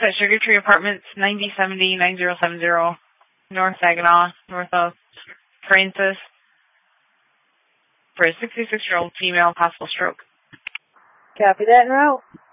at Sugar Tree Apartments, 9070-9070, North Saginaw, north of Francis, for a 66-year-old female, possible stroke. Copy that en route.